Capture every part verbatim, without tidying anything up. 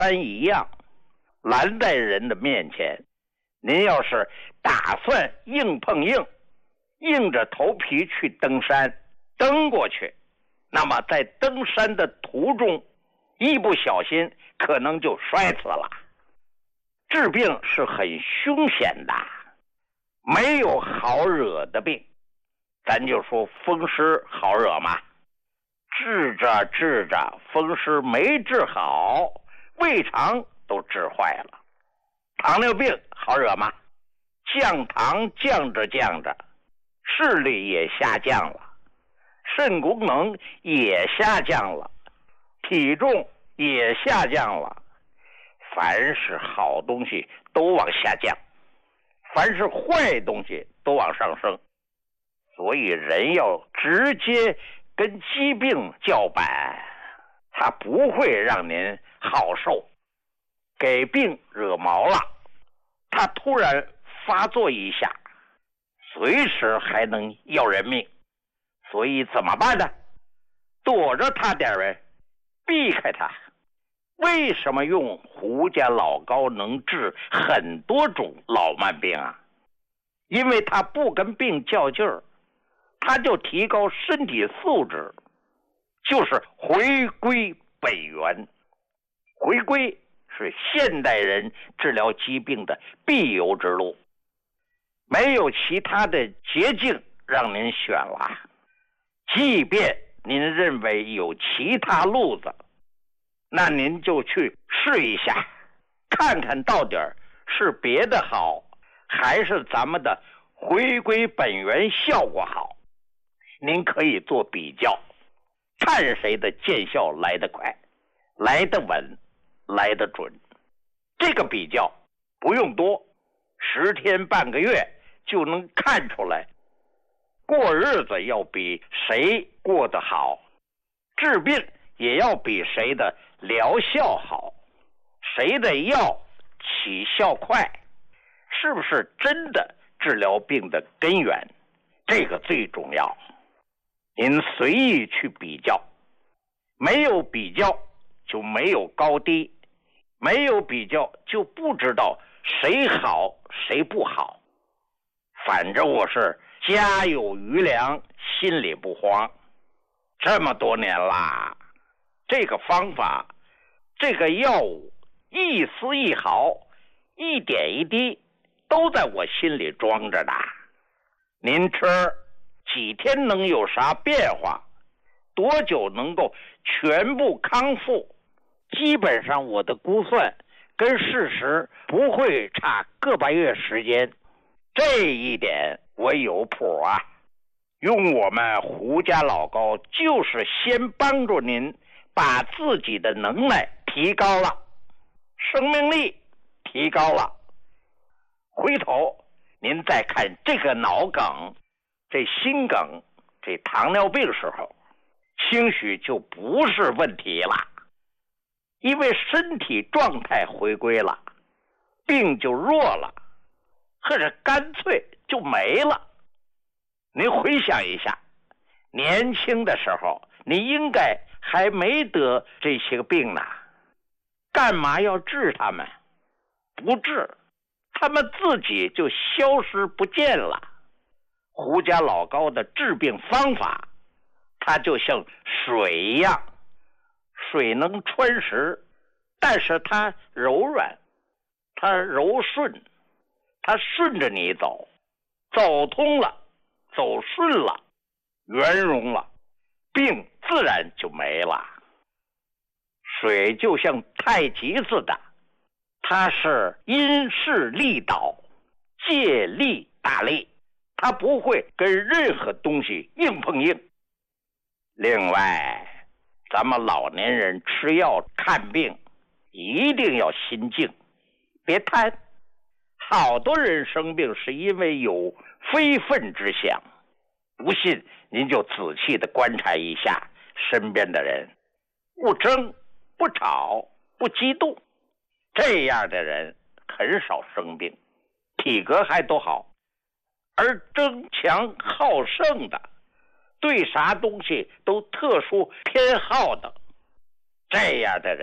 山一样拦在人的面前，您要是打算硬碰硬，硬着头皮去登山，登过去，那么在登山的途中一不小心可能就摔死了。治病是很凶险的，没有好惹的病。咱就说风湿好惹吗？治着治着风湿没治好，胃肠都治坏了。糖尿病好惹吗？降糖降着降着，视力也下降了，肾功能也下降了，体重也下降了。凡是好东西都往下降，凡是坏东西都往上升。所以人要直接跟疾病叫板，他不会让您好受。给病惹毛了，他突然发作一下，随时还能要人命。所以怎么办呢？躲着他点人，避开他。为什么用胡家老高能治很多种老慢病啊？因为他不跟病较劲儿，他就提高身体素质，就是回归本源。回归是现代人治疗疾病的必由之路，没有其他的捷径让您选了。即便您认为有其他路子，那您就去试一下，看看到底是别的好，还是咱们的回归本源效果好。您可以做比较，看谁的见效来得快，来得稳，来得准。这个比较不用多，十天半个月就能看出来，过日子要比谁过得好，治病也要比谁的疗效好，谁的药起效快，是不是真的治疗病的根源，这个最重要。您随意去比较，没有比较就没有高低，没有比较就不知道谁好谁不好。反正我是家有余粮，心里不慌。这么多年啦，这个方法，这个药物，一丝一毫，一点一滴，都在我心里装着的。您吃几天能有啥变化？多久能够全部康复？基本上我的估算跟事实不会差个把月时间，这一点我有谱啊。用我们胡家老高就是先帮助您把自己的能耐提高了，生命力提高了，回头您再看这个脑梗，这心梗，这糖尿病时候，兴许就不是问题了，因为身体状态回归了，病就弱了，或者干脆就没了。您回想一下，年轻的时候你应该还没得这些个病呢，干嘛要治他们？不治，他们自己就消失不见了。胡家老高的治病方法，它就像水一样，水能穿石，但是它柔软，它柔顺，它顺着你走，走通了，走顺了，圆融了，病自然就没了。水就像太极似的，它是因势利导，借力打力，它不会跟任何东西硬碰硬。另外，咱们老年人吃药看病一定要心静，别贪。好多人生病是因为有非分之想，不信您就仔细的观察一下身边的人，不争不吵不激动，这样的人很少生病，体格还都好。而争强好胜的，对啥东西都特殊偏好的，这样的人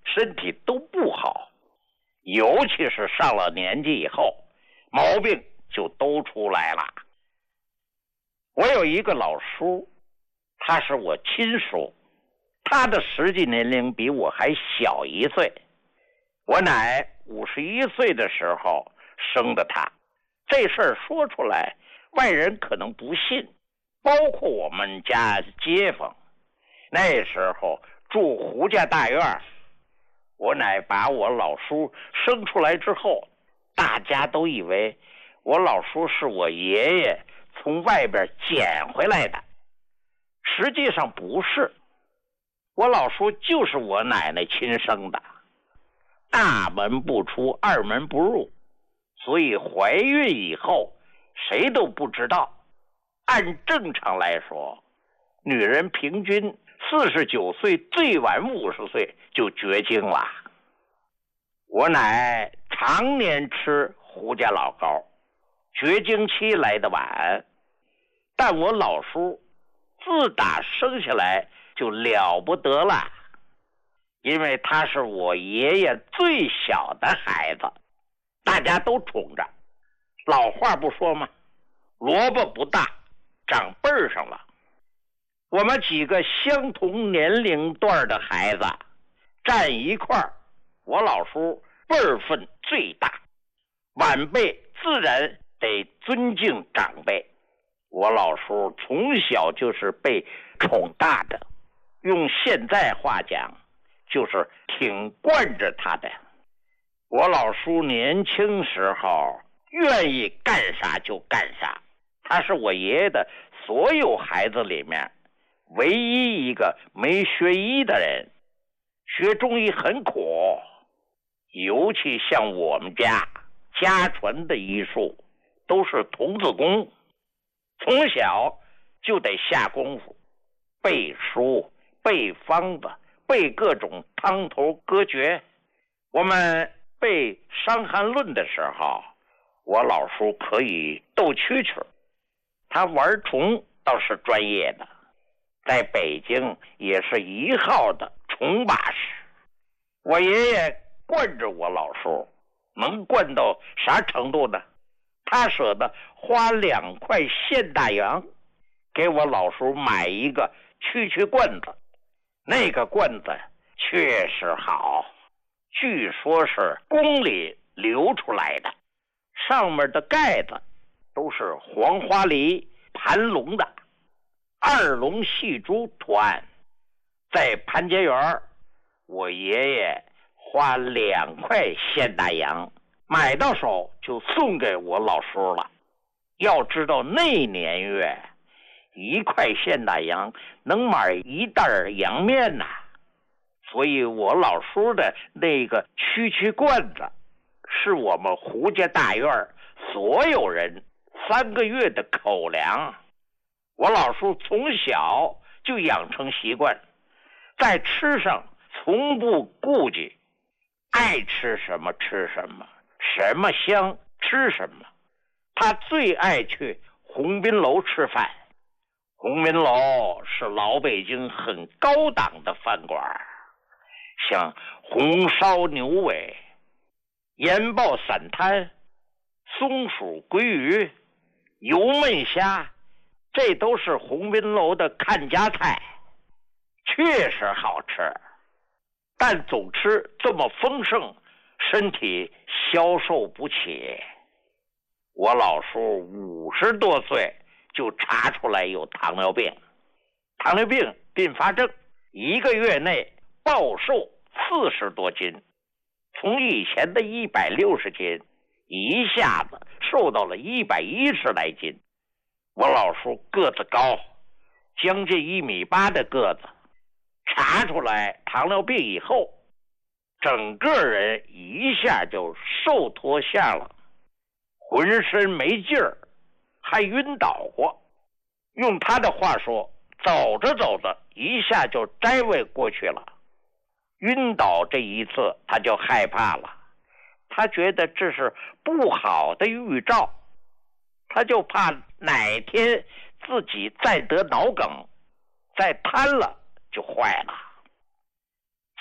身体都不好，尤其是上了年纪以后，毛病就都出来了。我有一个老叔，他是我亲叔，他的实际年龄比我还小一岁。我奶五十一岁的时候生的他，这事儿说出来，外人可能不信，包括我们家街坊。那时候住胡家大院，我奶把我老叔生出来之后，大家都以为我老叔是我爷爷从外边捡回来的，实际上不是，我老叔就是我奶奶亲生的。大门不出，二门不入，所以怀孕以后谁都不知道。按正常来说，女人平均四十九岁，最晚五十岁就绝经了。我奶常年吃胡家老膏，绝经期来得晚，但我老叔自打生下来就了不得了，因为他是我爷爷最小的孩子，大家都宠着。老话不说吗？萝卜不大，长辈儿上了。我们几个相同年龄段的孩子站一块儿，我老叔辈分最大，晚辈自然得尊敬长辈。我老叔从小就是被宠大的，用现在话讲，就是挺惯着他的。我老叔年轻时候愿意干啥就干啥，他是我爷爷的所有孩子里面唯一一个没学医的人。学中医很苦，尤其像我们家家传的医术都是童子功，从小就得下功夫，背书，背方子，背各种汤头歌诀。我们背《伤寒论》的时候，我老叔可以斗蛐蛐，他玩虫倒是专业的，在北京也是一号的虫把式。我爷爷惯着我老叔，能惯到啥程度呢？他舍得花两块现大洋给我老叔买一个蛐蛐罐子，那个罐子确实好，据说是宫里流出来的，上面的盖子都是黄花梨盘龙的二龙戏珠图案。在潘家园，我爷爷花两块现大洋买到手就送给我老叔了。要知道那年月一块现大洋能买一袋洋面呐、啊，所以我老叔的那个蛐蛐罐子是我们胡家大院所有人三个月的口粮。我老叔从小就养成习惯，在吃上从不顾忌，爱吃什么吃什么，什么香吃什么。他最爱去鸿宾楼吃饭，鸿宾楼是老北京很高档的饭馆，像红烧牛尾、盐爆散摊、松鼠鲑鱼、油焖虾，这都是鸿宾楼的看家菜，确实好吃。但总吃这么丰盛，身体消受不起。我老叔五十多岁就查出来有糖尿病，糖尿病并发症，一个月内暴瘦四十多斤，从以前的一百六十斤一下子瘦到了一百一十来斤。我老叔个子高，将近一米八的个子，查出来糖尿病以后，整个人一下就瘦脱相了，浑身没劲儿，还晕倒过。用他的话说，走着走着一下就摘位过去了。晕倒这一次他就害怕了，他觉得这是不好的预兆，他就怕哪天自己再得脑梗，再瘫了就坏了。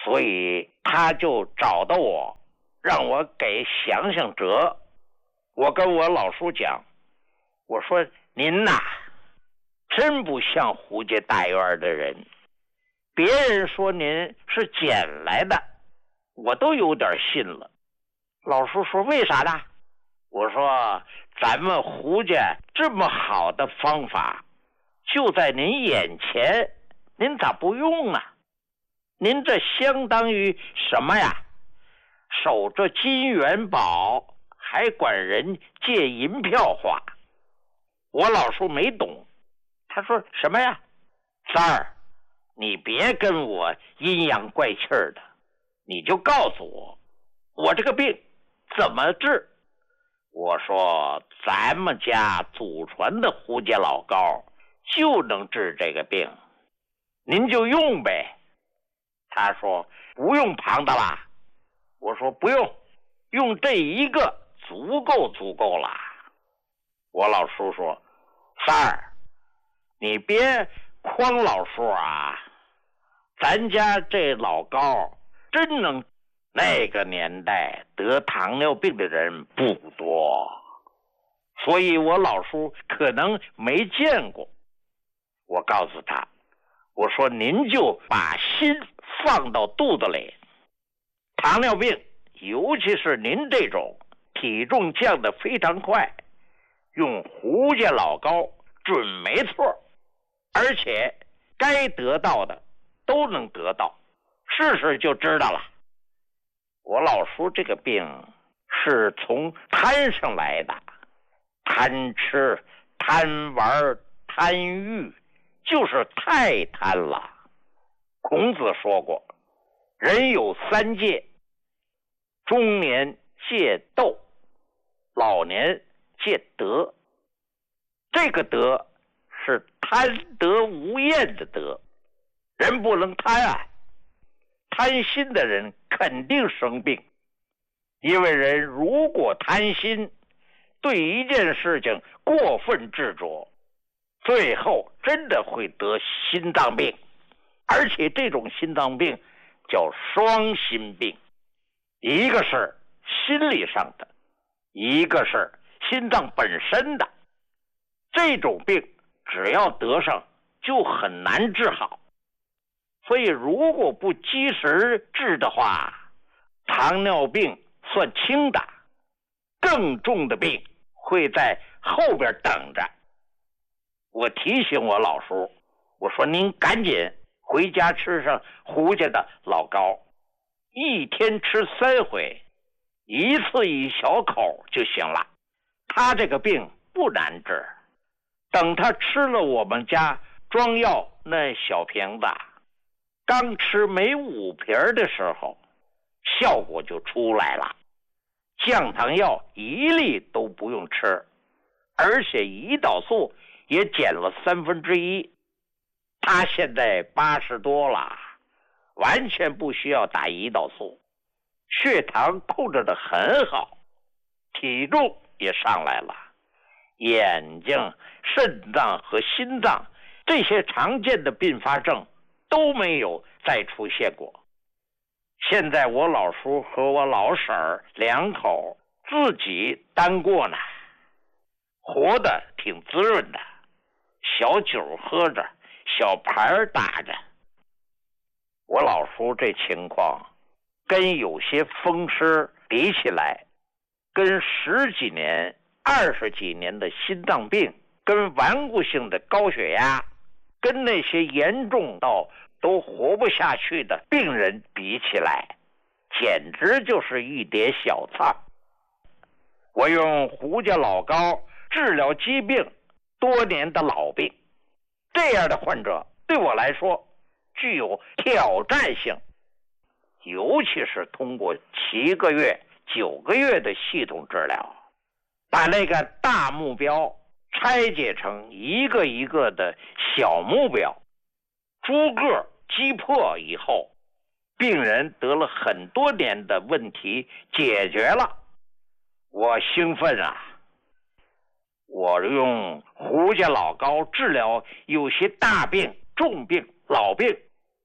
所以他就找到我，让我给想想辙。我跟我老叔讲，我说您呐，真不像胡家大院的人，别人说您是捡来的，我都有点信了。老叔说为啥呢？我说咱们胡家这么好的方法就在您眼前，您咋不用啊？您这相当于什么呀？守着金元宝，还管人借银票花。我老叔没懂，他说什么呀？三儿，你别跟我阴阳怪气儿的，你就告诉我，我这个病怎么治？我说咱们家祖传的胡家老膏就能治这个病，您就用呗。他说不用旁的啦。我说不用，用这一个足够足够了。我老叔说三儿，你别诓老叔啊，咱家这老膏真能，那个年代得糖尿病的人不多，所以我老叔可能没见过。我告诉他，我说您就把心放到肚子里，糖尿病尤其是您这种体重降得非常快，用胡家老膏准没错，而且该得到的都能得到，试试就知道了。我老叔这个病是从贪上来的，贪吃、贪玩、贪欲，就是太贪了。孔子说过，人有三戒，中年戒斗，老年戒德。这个德是贪得无厌的德，人不能贪啊，贪心的人肯定生病。因为人如果贪心，对一件事情过分执着，最后真的会得心脏病，而且这种心脏病叫双心病，一个是心理上的，一个是心脏本身的。这种病只要得上就很难治好，所以如果不及时治的话，糖尿病算轻的，更重的病会在后边等着。我提醒我老叔，我说您赶紧回家吃上胡家的老膏，一天吃三回，一次一小口就行了。他这个病不难治，等他吃了我们家装药那小瓶子，刚吃没五瓶的时候，效果就出来了。降糖药一粒都不用吃，而且胰岛素也减了三分之一。他现在八十多了，完全不需要打胰岛素，血糖控制得很好，体重也上来了，眼睛、肾脏和心脏这些常见的并发症都没有再出现过。现在我老叔和我老婶儿两口自己单过呢，活得挺滋润的，小酒喝着，小牌打着。我老叔这情况跟有些风湿比起来，跟十几年、二十几年的心脏病，跟顽固性的高血压，跟那些严重到都活不下去的病人比起来，简直就是一碟小菜。我用胡家老膏治疗疾病多年的老病，这样的患者对我来说具有挑战性，尤其是通过七个月、九个月的系统治疗，把那个大目标拆解成一个一个的小目标，逐个击破以后，病人得了很多年的问题解决了。我兴奋啊！我用胡家老膏治疗有些大病、重病、老病，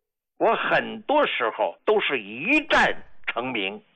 我很多时候都是一战成名。